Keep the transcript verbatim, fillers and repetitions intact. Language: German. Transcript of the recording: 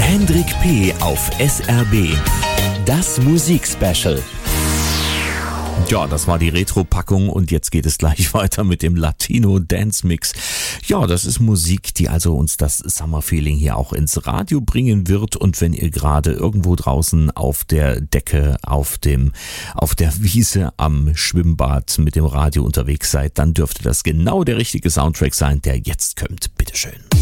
Hendrik P. auf S R B. Das Musikspecial. Ja, das war die Retro-Packung und jetzt geht es gleich weiter mit dem Latino-Dance-Mix. Ja, das ist Musik, die also uns das Summer-Feeling hier auch ins Radio bringen wird. Und wenn ihr gerade irgendwo draußen auf der Decke, auf dem, auf der Wiese, am Schwimmbad mit dem Radio unterwegs seid, dann dürfte das genau der richtige Soundtrack sein, der jetzt kommt. Bitteschön.